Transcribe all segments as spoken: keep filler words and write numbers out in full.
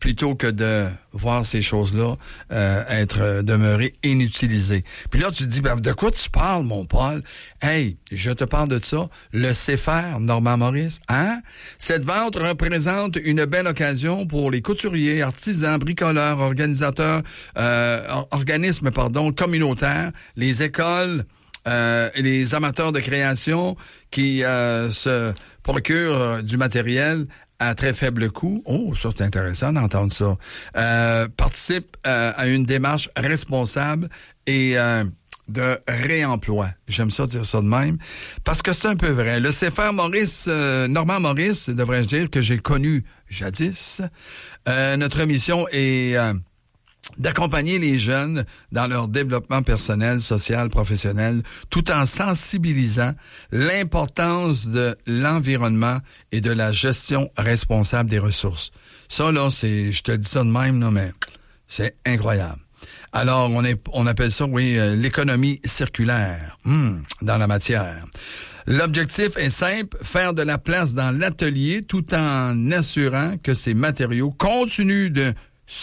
plutôt que de voir ces choses-là euh, être euh, demeurées inutilisées. Puis là, tu te dis, ben, de quoi tu parles, mon Paul? Hey, je te parle de ça. Le C F R, Normand Maurice, hein? Cette vente représente une belle occasion pour les couturiers, artisans, bricoleurs, organisateurs, euh, organismes, pardon, communautaires, les écoles, euh, et les amateurs de création qui euh, se procurent euh, du matériel à très faible coût. Oh, ça, c'est intéressant d'entendre ça. Euh, participe euh, à une démarche responsable et euh, de réemploi. J'aime ça dire ça de même, parce que c'est un peu vrai. Le C F R Maurice, euh, Normand Maurice, devrais-je dire, que j'ai connu jadis. Euh, notre mission est euh, d'accompagner les jeunes dans leur développement personnel, social, professionnel, tout en sensibilisant l'importance de l'environnement et de la gestion responsable des ressources. Ça, là, c'est, je te dis ça de même, là, mais c'est incroyable. Alors, on est, on appelle ça, oui, euh, l'économie circulaire hum, dans la matière. L'objectif est simple, faire de la place dans l'atelier tout en assurant que ces matériaux continuent de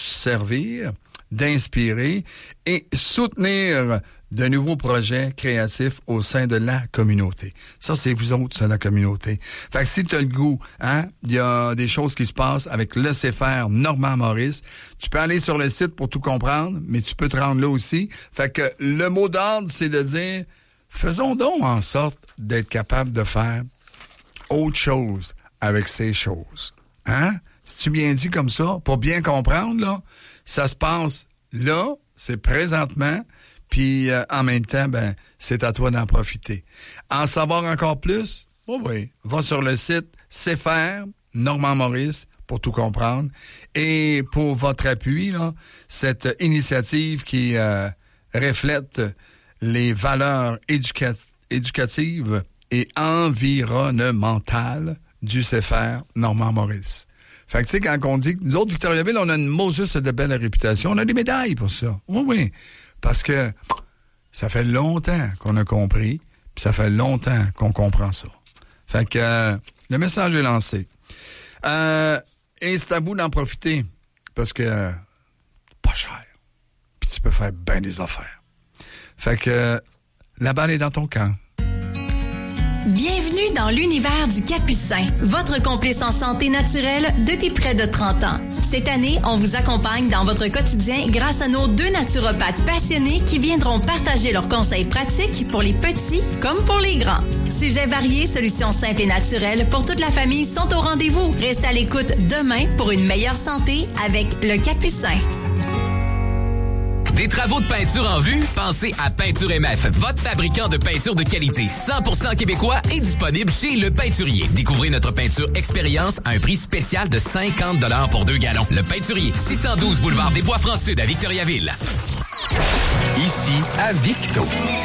servir, d'inspirer et soutenir de nouveaux projets créatifs au sein de la communauté. Ça, c'est vous autres, c'est la communauté. Fait que si tu as le goût, hein, il y a des choses qui se passent avec le C F R Normand Maurice. Tu peux aller sur le site pour tout comprendre, mais tu peux te rendre là aussi. Fait que le mot d'ordre, c'est de dire, faisons donc en sorte d'être capable de faire autre chose avec ces choses. Hein? Si tu bien dit comme ça, pour bien comprendre, là, ça se passe là, c'est présentement, puis euh, en même temps, ben, c'est à toi d'en profiter. En savoir encore plus? Oh oui, va sur le site C F R Normand Maurice pour tout comprendre. Et pour votre appui, là, cette initiative qui euh, reflète les valeurs éducat- éducatives et environnementales du C F R Normand Maurice. Fait que, tu sais, quand on dit que nous autres, Victoriaville, on a une Moses de belle réputation, on a des médailles pour ça. Oui, oui. Parce que ça fait longtemps qu'on a compris, puis ça fait longtemps qu'on comprend ça. Fait que euh, le message est lancé. Euh, et c'est à vous d'en profiter, parce que euh, pas cher. Puis tu peux faire bien des affaires. Fait que euh, la balle est dans ton camp. Bienvenue dans l'univers du Capucin, votre complice en santé naturelle depuis près de trente ans. Cette année, on vous accompagne dans votre quotidien grâce à nos deux naturopathes passionnés qui viendront partager leurs conseils pratiques pour les petits comme pour les grands. Sujets variés, solutions simples et naturelles pour toute la famille sont au rendez-vous. Restez à l'écoute demain pour une meilleure santé avec le Capucin. Des travaux de peinture en vue? Pensez à Peinture M F, votre fabricant de peinture de qualité cent pour cent québécois est disponible chez Le Peinturier. Découvrez notre peinture expérience à un prix spécial de cinquante dollars pour deux gallons. Le Peinturier, six cent douze boulevard des Bois-Francs-Sud à Victoriaville. Ici, à Victo.